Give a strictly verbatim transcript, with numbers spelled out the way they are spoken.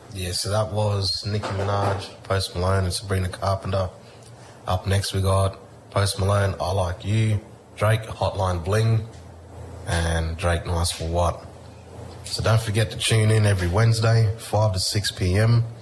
Yeah, so that was Nicki Minaj, Post Malone and Sabrina Carpenter. Up next we got Post Malone, I Like You, Drake, Hotline Bling, and Drake, Nice for What. So don't forget to tune in every Wednesday, five to six p.m.